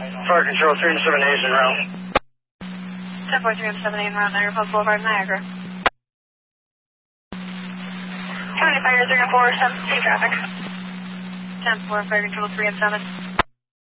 Fire Control 3 and 7 A's en route. 10.3 and 7 en route, Niagara Falls Boulevard, Niagara. County Fire 3 and 4, 7, traffic. 10-4, Fire Control 3 and 7.